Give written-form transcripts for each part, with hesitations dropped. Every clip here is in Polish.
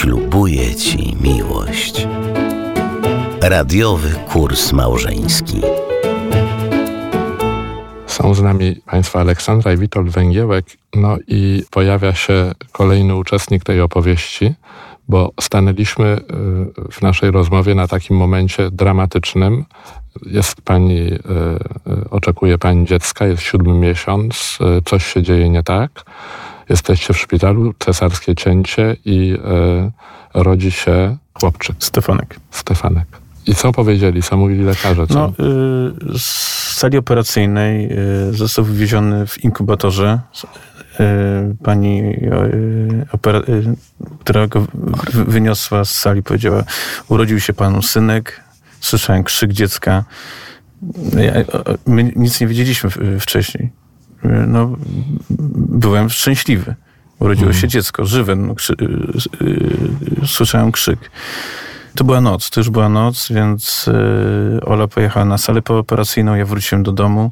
ślubuję ci miłość. Radiowy kurs małżeński. Są z nami Państwo Aleksandra i Witold Węgiełek. No i pojawia się kolejny uczestnik tej opowieści, bo stanęliśmy w naszej rozmowie na takim momencie dramatycznym. Jest pani, oczekuje pani dziecka, jest 7. miesiąc, coś się dzieje nie tak. Jesteście w szpitalu, cesarskie cięcie i rodzi się chłopczyk. Stefanek. I co powiedzieli, co mówili lekarze? Co? Z sali operacyjnej został wywieziony w inkubatorze. Pani, która go wyniosła z sali, powiedziała: urodził się panu synek. Słyszałem krzyk dziecka. My nic nie wiedzieliśmy wcześniej. Byłem szczęśliwy. Urodziło się dziecko, żywe. Słyszałem krzyk. To już była noc, więc Ola pojechała na salę pooperacyjną, ja wróciłem do domu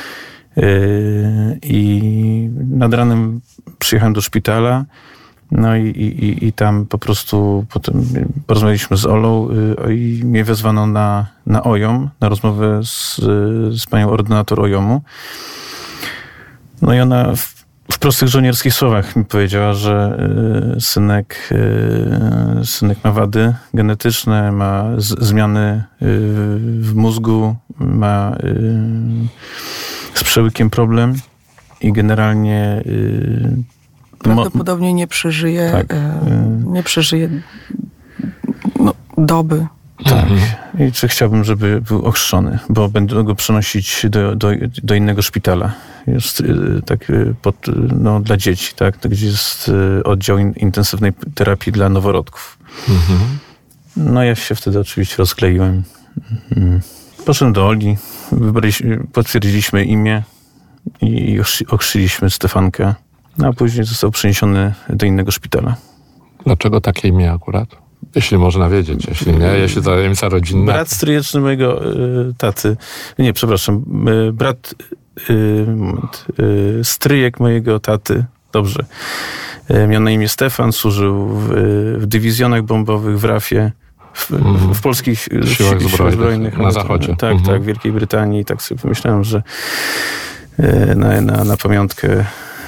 i nad ranem przyjechałem do szpitala, no i tam po prostu potem porozmawialiśmy z Olą i mnie wezwano na OJOM, na rozmowę z panią ordynator OJOM-u. No i ona w prostych żołnierskich słowach mi powiedziała, że synek ma wady genetyczne, ma zmiany w mózgu, ma z przełykiem problem i generalnie prawdopodobnie nie przeżyje, tak, doby. Tak. I czy chciałbym, żeby był ochrzczony, bo będę go przenosić do innego szpitala. Jest tak dla dzieci, tak, gdzie jest oddział intensywnej terapii dla noworodków. No ja się wtedy oczywiście rozkleiłem. Poszedłem do Oli, potwierdziliśmy imię i ochrzyliśmy Stefanka, a później został przeniesiony do innego szpitala. Dlaczego takie imię akurat? Jeśli można wiedzieć, jeśli nie, jeśli to tajemnica rodzinna. Brat stryjeczny mojego taty, stryjek mojego taty, dobrze, miał na imię Stefan, służył w dywizjonach bombowych w RAF-ie, w polskich siłach zbrojnych na zachodzie. Tak, tak, w Wielkiej Brytanii. I tak sobie pomyślałem, że na pamiątkę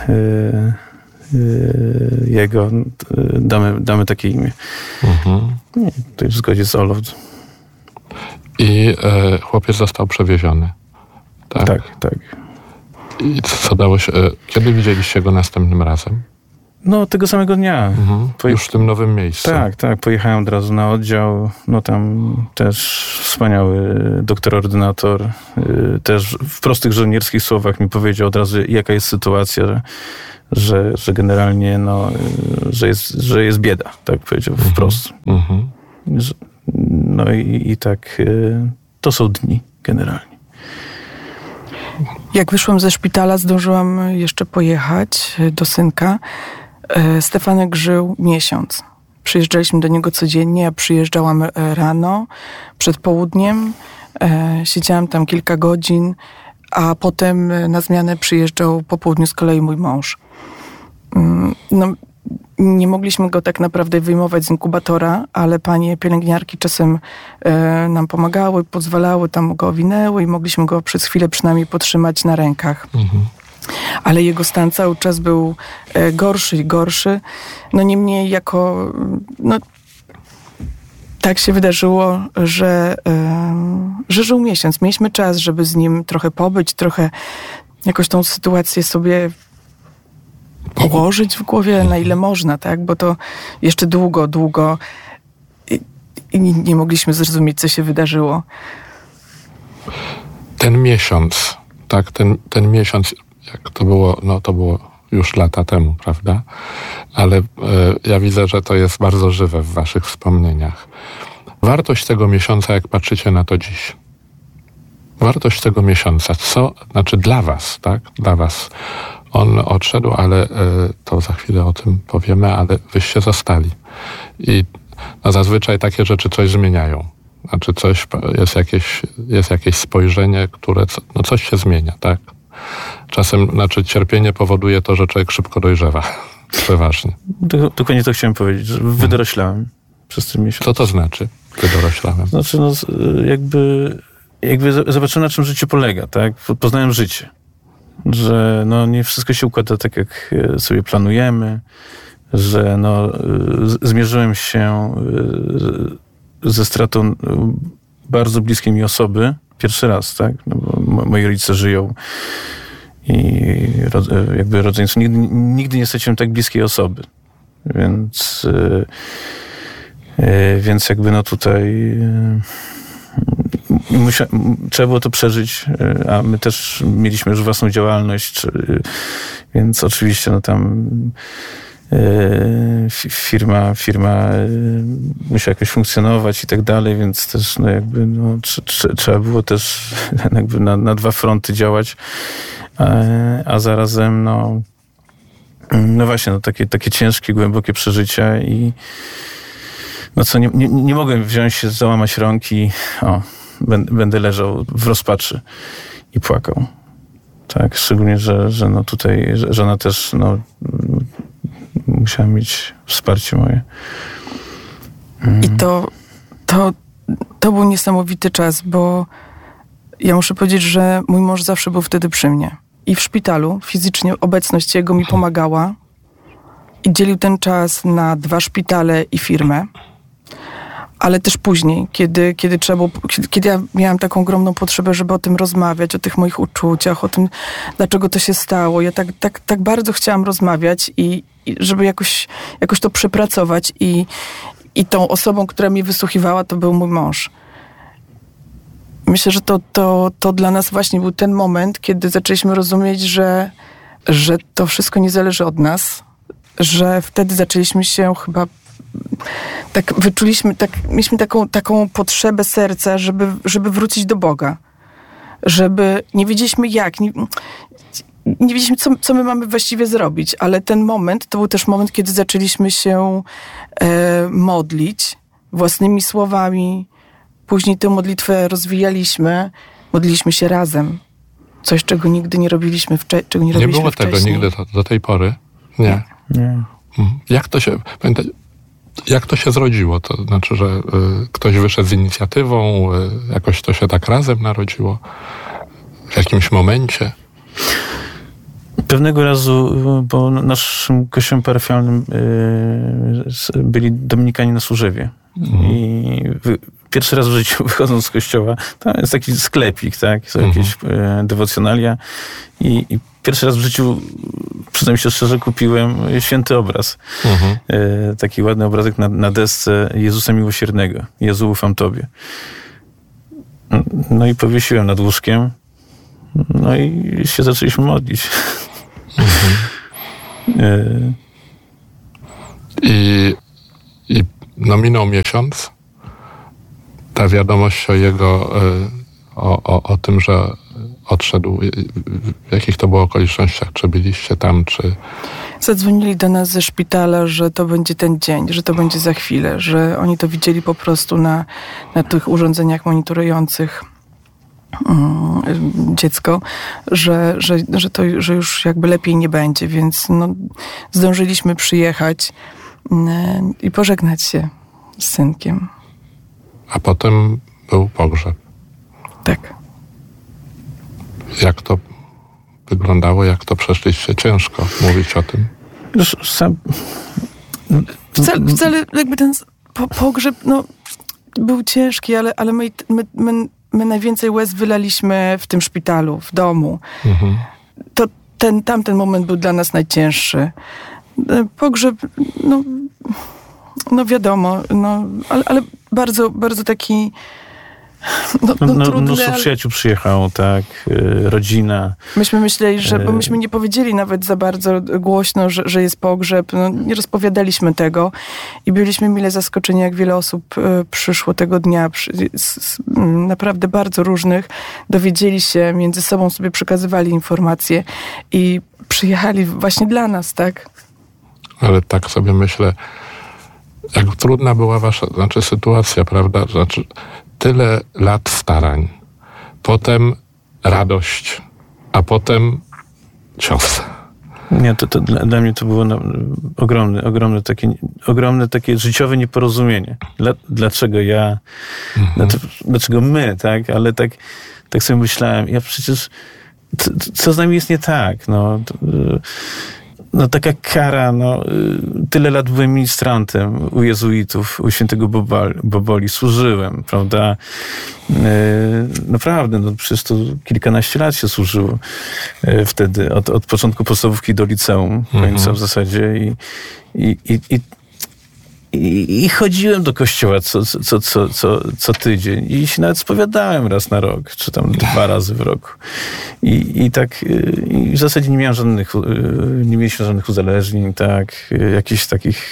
jego damy takie imię. To jest w zgodzie z Olą. I chłopiec został przewieziony. Tak. I co dało się... Kiedy widzieliście go następnym razem? No, tego samego dnia. Już w tym nowym miejscu. Tak. Pojechałem od razu na oddział. No tam też wspaniały doktor ordynator. Też w prostych żołnierskich słowach mi powiedział od razu, jaka jest sytuacja, że generalnie, że jest bieda. Tak powiedział wprost. No i tak to są dni generalnie. Jak wyszłam ze szpitala, zdążyłam jeszcze pojechać do synka. Stefanek żył miesiąc. Przyjeżdżaliśmy do niego codziennie, ja przyjeżdżałam rano, przed południem. Siedziałam tam kilka godzin, a potem na zmianę przyjeżdżał po południu z kolei mój mąż. Nie mogliśmy go tak naprawdę wyjmować z inkubatora, ale panie pielęgniarki czasem nam pomagały, pozwalały, tam go owinęły i mogliśmy go przez chwilę przynajmniej podtrzymać na rękach. Ale jego stan cały czas był gorszy i gorszy. Niemniej tak się wydarzyło, że żył miesiąc. Mieliśmy czas, żeby z nim trochę pobyć, trochę jakoś tą sytuację sobie położyć w głowie, na ile można, tak? Bo to jeszcze długo i nie mogliśmy zrozumieć, co się wydarzyło. Ten miesiąc, tak, ten miesiąc, jak to było, to było już lata temu, prawda? Ale ja widzę, że to jest bardzo żywe w waszych wspomnieniach. Wartość tego miesiąca, jak patrzycie na to dziś. Wartość tego miesiąca, dla was, tak? Dla was. On odszedł, ale to za chwilę o tym powiemy, ale wyście zostali. I zazwyczaj takie rzeczy coś zmieniają. Znaczy jest jakieś spojrzenie, które coś się zmienia, tak? Czasem, cierpienie powoduje to, że człowiek szybko dojrzewa. Przeważnie. Dokładnie to chciałem powiedzieć, że wydoroślałem przez ten miesiąc. Co to znaczy, wydoroślałem? Znaczy, jakby zobaczyłem, na czym życie polega, tak? Poznałem życie. Że nie wszystko się układa tak, jak sobie planujemy, że zmierzyłem się ze stratą bardzo bliskiej mi osoby pierwszy raz, tak? Bo moi rodzice żyją i jakby rodzeństwo. Nigdy nie straciłem tak bliskiej osoby. Więc jakby tutaj trzeba było to przeżyć, a my też mieliśmy już własną działalność, więc oczywiście tam firma musiała jakoś funkcjonować i tak dalej, więc też trzeba było też jakby na dwa fronty działać, a zarazem właśnie takie ciężkie, głębokie przeżycia i nie mogłem wziąć się, załamać rąki, będę leżał w rozpaczy i płakał. Tak, szczególnie, że tutaj żona też musiała mieć wsparcie moje. I to był niesamowity czas, bo ja muszę powiedzieć, że mój mąż zawsze był wtedy przy mnie. I w szpitalu fizycznie obecność jego mi pomagała i dzielił ten czas na 2 szpitale i firmę. Ale też później, kiedy trzeba było, kiedy ja miałam taką ogromną potrzebę, żeby o tym rozmawiać, o tych moich uczuciach, o tym, dlaczego to się stało. Ja tak bardzo chciałam rozmawiać i żeby jakoś to przepracować i tą osobą, która mnie wysłuchiwała, to był mój mąż. Myślę, że to dla nas właśnie był ten moment, kiedy zaczęliśmy rozumieć, że to wszystko nie zależy od nas, że wtedy zaczęliśmy się chyba tak wyczuliśmy, mieliśmy taką potrzebę serca, żeby wrócić do Boga. Żeby, nie wiedzieliśmy jak, nie wiedzieliśmy, co my mamy właściwie zrobić, ale ten moment, to był też moment, kiedy zaczęliśmy się modlić własnymi słowami. Później tę modlitwę rozwijaliśmy, modliliśmy się razem. Coś, czego nigdy nie robiliśmy wcześniej. Nie było tego nigdy do tej pory? Nie. Jak to się zrodziło? To znaczy, że ktoś wyszedł z inicjatywą, jakoś to się tak razem narodziło? W jakimś momencie? Pewnego razu, bo naszym kościołem parafialnym byli Dominikanie na Służewie. I pierwszy raz w życiu wychodząc z kościoła, tam jest taki sklepik, tak? Są jakieś dewocjonalia i pierwszy raz w życiu, przyznam się szczerze, kupiłem święty obraz. Taki ładny obrazek na desce Jezusa Miłosiernego. Jezu, ufam Tobie. No i powiesiłem nad łóżkiem. No i się zaczęliśmy modlić. I minął miesiąc. Ta wiadomość o tym, że odszedł, w jakich to było okolicznościach? Czy byliście tam, czy... Zadzwonili do nas ze szpitala, że to będzie ten dzień, że to będzie za chwilę, że oni to widzieli po prostu na tych urządzeniach monitorujących dziecko, że już jakby lepiej nie będzie, więc zdążyliśmy przyjechać i pożegnać się z synkiem. A potem był pogrzeb. Tak. Jak to wyglądało? Jak to przeszliście? Ciężko mówić o tym. Wcale jakby ten pogrzeb był ciężki, ale my najwięcej łez wylaliśmy w tym szpitalu, w domu. To tamten moment był dla nas najcięższy. Pogrzeb, wiadomo, ale bardzo, bardzo taki trudny. Mnóstwo przyjaciół przyjechało, tak, rodzina. Myśmy myśleli, bo myśmy nie powiedzieli nawet za bardzo głośno, że jest pogrzeb. Nie rozpowiadaliśmy tego i byliśmy mile zaskoczeni, jak wiele osób przyszło tego dnia. Naprawdę bardzo różnych. Dowiedzieli się, między sobą sobie przekazywali informacje i przyjechali właśnie dla nas, tak? Ale tak sobie myślę, jak trudna była wasza sytuacja, prawda? Tyle lat starań, potem radość, a potem cios. Nie, to dla mnie to było ogromne takie życiowe nieporozumienie. Dlaczego ja, dlaczego my, tak? Ale tak sobie myślałem, ja przecież, co z nami jest nie tak? No taka kara, tyle lat byłem ministrantem u jezuitów, u świętego Boboli, służyłem, prawda? Naprawdę, przecież to kilkanaście lat się służyło wtedy, od początku podstawówki do liceum, końca w zasadzie i chodziłem do kościoła co tydzień i się nawet spowiadałem raz na rok, czy tam 2 razy w roku. I w zasadzie nie mieliśmy żadnych uzależnień, tak, jakichś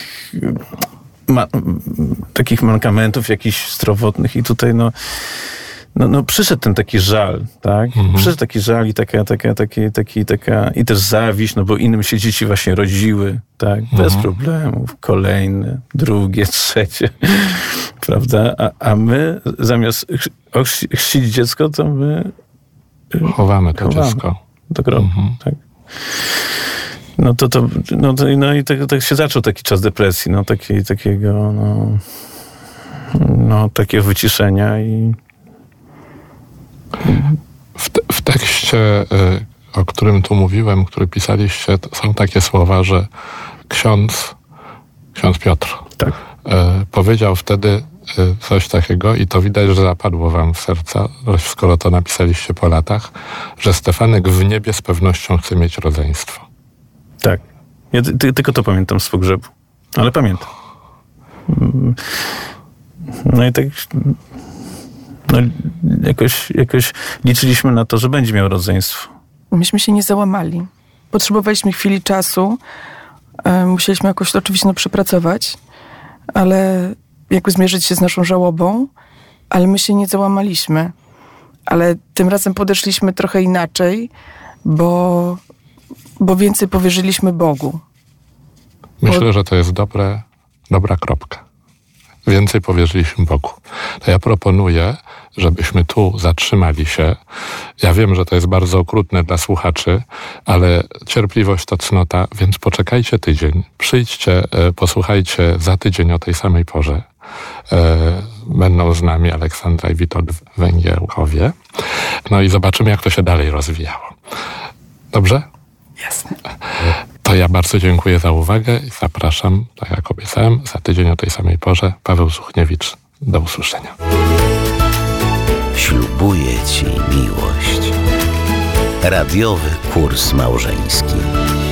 takich mankamentów, jakichś zdrowotnych i tutaj przyszedł ten taki żal, tak? Przyszedł taki żal i taka i też zawiść, bo innym się dzieci właśnie rodziły, tak? Bez problemów. Kolejne, drugie, trzecie, prawda? A my zamiast chrzcić dziecko, to my chowamy to dziecko do grobu, tak? Tak się zaczął taki czas depresji, takiego wyciszenia i w tekście, o którym tu mówiłem, który pisaliście, są takie słowa, że ksiądz Piotr powiedział wtedy coś takiego i to widać, że zapadło wam w serca, skoro to napisaliście po latach, że Stefanek w niebie z pewnością chce mieć rodzeństwo. Tak. Ja tylko to pamiętam z pogrzebu. Ale pamiętam. No i tak jakoś liczyliśmy na to, że będzie miał rodzeństwo. Myśmy się nie załamali. Potrzebowaliśmy chwili czasu. Musieliśmy jakoś to oczywiście przepracować, ale jakby zmierzyć się z naszą żałobą, ale my się nie załamaliśmy. Ale tym razem podeszliśmy trochę inaczej, bo więcej powierzyliśmy Bogu. Myślę, że to jest dobra kropka. Więcej powierzyliśmy Bogu. To ja proponuję, żebyśmy tu zatrzymali się. Ja wiem, że to jest bardzo okrutne dla słuchaczy, ale cierpliwość to cnota, więc poczekajcie tydzień. Przyjdźcie, posłuchajcie za tydzień o tej samej porze. Będą z nami Aleksandra i Witold Węgiełkowie. No i zobaczymy, jak to się dalej rozwijało. Dobrze? Jasne. To ja bardzo dziękuję za uwagę i zapraszam, tak jak obiecałem, za tydzień o tej samej porze. Paweł Suchniewicz. Do usłyszenia. Ślubuję Ci miłość. Radiowy kurs małżeński.